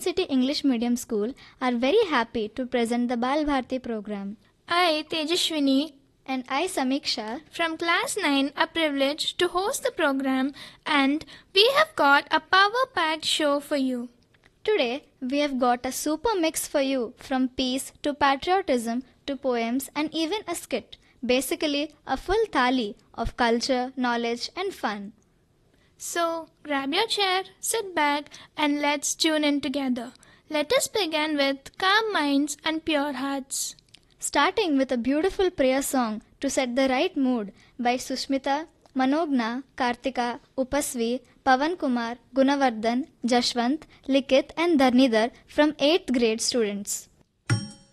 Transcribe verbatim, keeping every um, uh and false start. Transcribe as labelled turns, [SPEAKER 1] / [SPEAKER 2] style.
[SPEAKER 1] City English Medium School are very happy to present the Bal Bharti program.
[SPEAKER 2] I, Tejashwini,
[SPEAKER 1] And I, Samiksha,
[SPEAKER 2] from class nine, are privileged to host the program, and we have got a power-packed show for you.
[SPEAKER 1] today we have got a super mix for you, from peace to patriotism to poems and even a skit. Basically, a full thali of culture, knowledge, and fun.
[SPEAKER 2] So, grab your chair, sit back, and let's tune in together. Let us begin with calm minds and pure hearts.
[SPEAKER 1] Starting with a beautiful prayer song to set the right mood by Sushmita, Manogna, Kartika, Upasvi, Pavan Kumar, Gunavardhan, Jashwant, Likit and Dharnidhar from eighth grade students.